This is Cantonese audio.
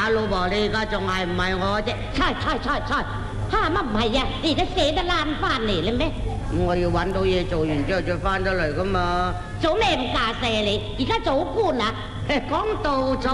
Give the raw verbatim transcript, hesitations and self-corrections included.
老婆，你而家仲係唔係我啫？ 猜猜猜猜，嚇乜唔係啊？你而家捨得攬翻嚟啦咩？ 我要揾到嘢做完之後再翻得嚟噶嘛。 做咩咁架勢啊你？而家做官啦？ 講到